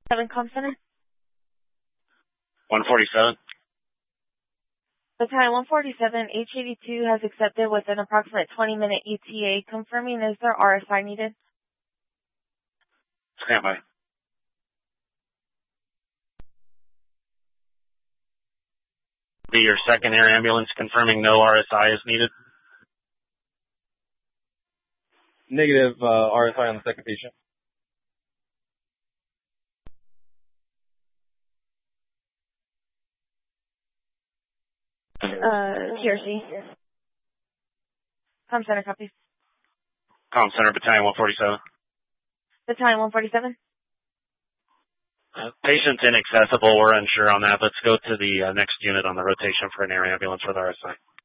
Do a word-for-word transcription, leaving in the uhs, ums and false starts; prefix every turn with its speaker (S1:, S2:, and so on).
S1: Seven Com Center.
S2: one forty-seven.
S1: Battalion one forty-seven, H eighty-two has accepted with an approximate twenty minute E T A. Confirming, is there R S I needed?
S2: Stand by. Be your second air ambulance, confirming no R S I is needed.
S3: Negative uh, R S I on the second patient.
S1: Uh, T R C. Com Center, copy.
S2: Com Center, Battalion one forty-seven.
S1: Battalion one forty-seven.
S2: Uh, patient's inaccessible. We're unsure on that. Let's go to the uh, next unit on the rotation for an air ambulance with R S I.